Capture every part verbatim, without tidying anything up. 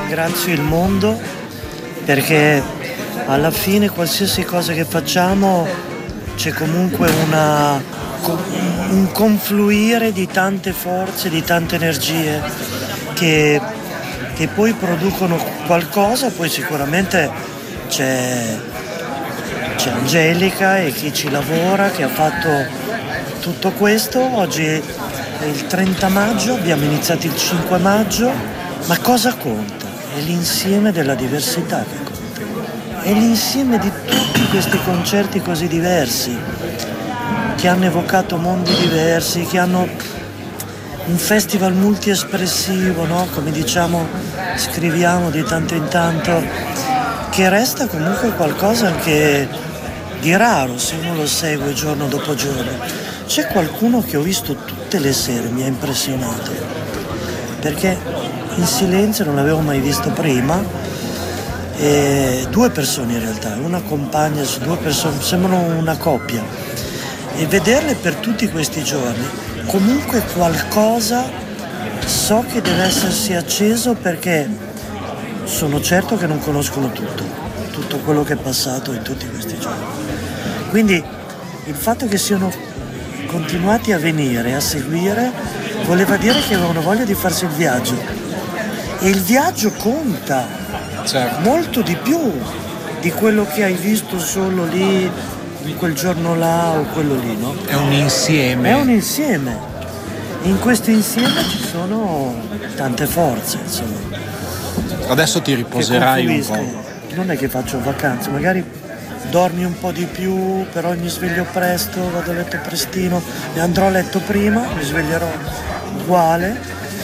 ringrazio il mondo perché alla fine qualsiasi cosa che facciamo c'è comunque una, un confluire di tante forze, di tante energie che, che poi producono qualcosa. Poi sicuramente c'è, c'è Angelica e chi ci lavora che ha fatto tutto questo. Oggi è il trenta maggio, abbiamo iniziato il cinque maggio, ma cosa conta? È l'insieme della diversità che conta, è l'insieme di tutti questi concerti così diversi che hanno evocato mondi diversi, che hanno un festival multiespressivo, no? Come diciamo, scriviamo di tanto in tanto, che resta comunque qualcosa anche di raro se uno lo segue giorno dopo giorno. C'è qualcuno che ho visto tutte le sere, mi ha impressionato, perché in silenzio non l'avevo mai visto prima, e due persone in realtà, una compagna su due persone, sembrano una coppia, e vederle per tutti questi giorni, comunque qualcosa so che deve essersi acceso, perché sono certo che non conoscono tutto, tutto quello che è passato in tutti questi giorni. Quindi il fatto che siano continuati a venire, a seguire, voleva dire che avevano voglia di farsi il viaggio, e il viaggio conta, certo, molto di più di quello che hai visto solo lì in quel giorno là o quello lì, no? È un insieme. È un insieme. In questo insieme ci sono tante forze, insomma. Adesso ti riposerai un po'. Non è che faccio vacanze, magari dormi un po' di più, però mi sveglio presto, vado a letto prestino, e andrò a letto prima, mi sveglierò uguale,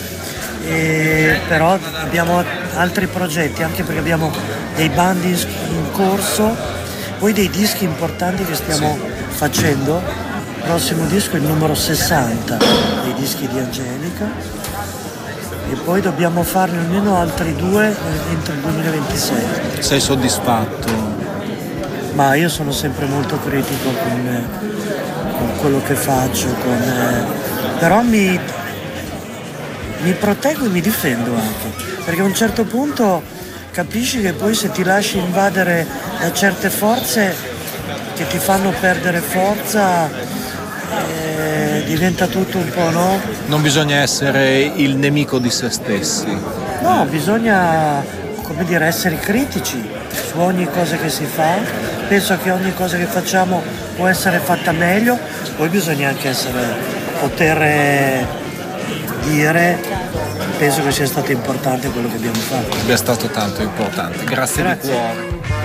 e però abbiamo altri progetti, anche perché abbiamo dei bandi in corso, poi dei dischi importanti che stiamo sì. facendo. Il prossimo disco è il numero sessanta dei dischi di Angelica, e poi dobbiamo farne almeno altri due entro il duemilaventisei. Sei soddisfatto? Ma io sono sempre molto critico con, con quello che faccio, con, eh, però mi, mi proteggo e mi difendo anche, perché a un certo punto capisci che poi se ti lasci invadere da certe forze che ti fanno perdere forza, eh, diventa tutto un po', no? Non bisogna essere il nemico di se stessi. No, bisogna, come dire, essere critici su ogni cosa che si fa. Penso che ogni cosa che facciamo può essere fatta meglio, poi bisogna anche essere, poter dire, penso che sia stato importante quello che abbiamo fatto. È stato tanto importante, grazie, grazie. di cuore.